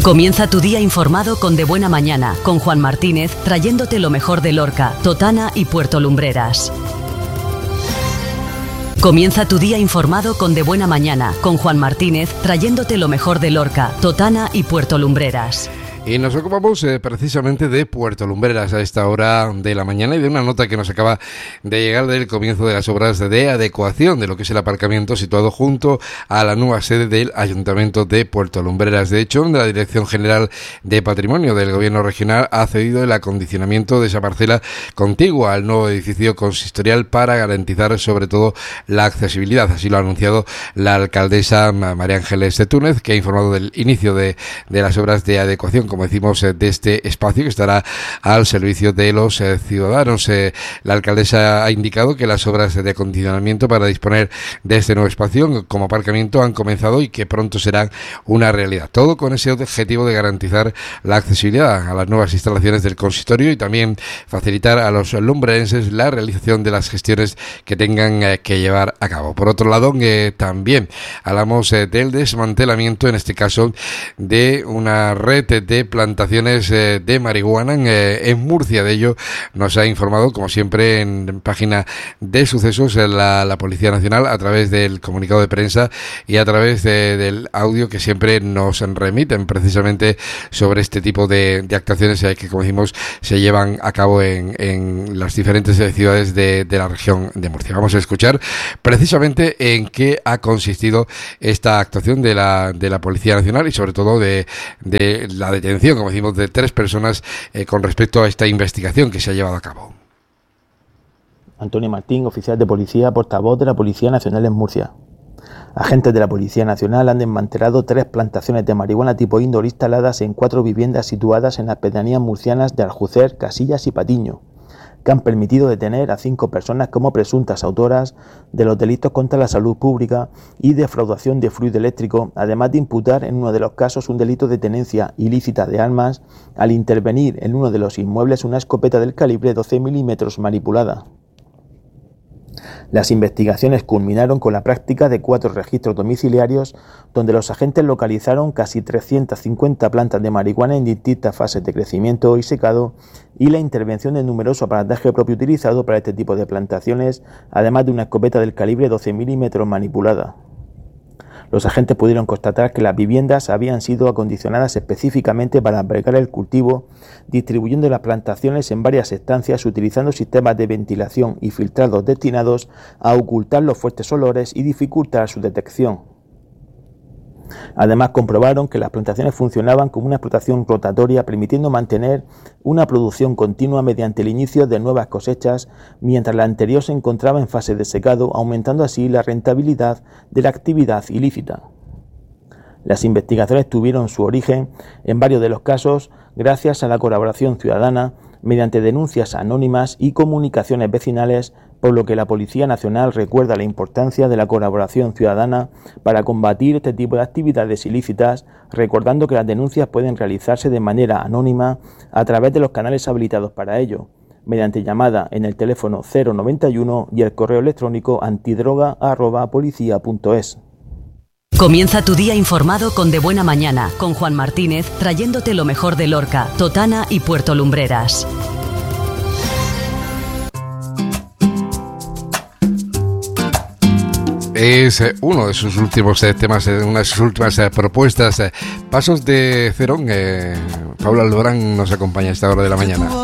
Comienza tu día informado con De Buena Mañana, con Juan Martínez, trayéndote lo mejor de Lorca, Totana y Puerto Lumbreras. Comienza tu día informado con De Buena Mañana, con Juan Martínez, trayéndote lo mejor de Lorca, Totana y Puerto Lumbreras. Y nos ocupamos precisamente de Puerto Lumbreras a esta hora de la mañana y de una nota que nos acaba de llegar del comienzo de las obras de adecuación de lo que es el aparcamiento situado junto a la nueva sede del Ayuntamiento de Puerto Lumbreras. De hecho, la Dirección General de Patrimonio del Gobierno Regional ha cedido el acondicionamiento de esa parcela contigua al nuevo edificio consistorial para garantizar sobre todo la accesibilidad. Así lo ha anunciado la alcaldesa María Ángeles de Túnez, que ha informado del inicio de las obras de adecuación, como decimos, de este espacio que estará al servicio de los ciudadanos. La alcaldesa ha indicado que las obras de acondicionamiento para disponer de este nuevo espacio como aparcamiento han comenzado y que pronto serán una realidad. Todo con ese objetivo de garantizar la accesibilidad a las nuevas instalaciones del consistorio y también facilitar a los lumbrerenses la realización de las gestiones que tengan que llevar a cabo. Por otro lado, también hablamos del desmantelamiento, en este caso, de una red de plantaciones de marihuana en Murcia. De ello nos ha informado, como siempre, en página de sucesos la Policía Nacional, a través del comunicado de prensa y a través del audio que siempre nos remiten precisamente sobre este tipo de actuaciones que, como decimos, se llevan a cabo en las diferentes ciudades de la región de Murcia. Vamos a escuchar precisamente en qué ha consistido esta actuación de la Policía Nacional y sobre todo de la detención, como decimos, de 3 personas con respecto a esta investigación que se ha llevado a cabo. Antonio Martín, oficial de policía, portavoz de la Policía Nacional en Murcia. Agentes de la Policía Nacional han desmantelado 3 plantaciones de marihuana tipo indoor instaladas en 4 viviendas situadas en las pedanías murcianas de Aljucer, Casillas y Patiño, que han permitido detener a 5 personas como presuntas autoras de los delitos contra la salud pública y defraudación de fluido eléctrico, además de imputar en uno de los casos un delito de tenencia ilícita de armas al intervenir en uno de los inmuebles una escopeta del calibre 12 milímetros manipulada. Las investigaciones culminaron con la práctica de 4 registros domiciliarios donde los agentes localizaron casi 350 plantas de marihuana en distintas fases de crecimiento y secado y la intervención de numeroso aparataje propio utilizado para este tipo de plantaciones, además de una escopeta del calibre 12 milímetros manipulada. Los agentes pudieron constatar que las viviendas habían sido acondicionadas específicamente para albergar el cultivo, distribuyendo las plantaciones en varias estancias utilizando sistemas de ventilación y filtrados destinados a ocultar los fuertes olores y dificultar su detección. Además, comprobaron que las plantaciones funcionaban como una explotación rotatoria, permitiendo mantener una producción continua mediante el inicio de nuevas cosechas, mientras la anterior se encontraba en fase de secado, aumentando así la rentabilidad de la actividad ilícita. Las investigaciones tuvieron su origen, en varios de los casos, gracias a la colaboración ciudadana, mediante denuncias anónimas y comunicaciones vecinales, por lo que la Policía Nacional recuerda la importancia de la colaboración ciudadana para combatir este tipo de actividades ilícitas, recordando que las denuncias pueden realizarse de manera anónima a través de los canales habilitados para ello, mediante llamada en el teléfono 091 y el correo electrónico antidroga@policia.es. Comienza tu día informado con De Buena Mañana, con Juan Martínez, trayéndote lo mejor de Lorca, Totana y Puerto Lumbreras. Es uno de sus últimos temas, una de sus últimas propuestas. Pasos de Cerón. Paula Alborán nos acompaña a esta hora de la mañana.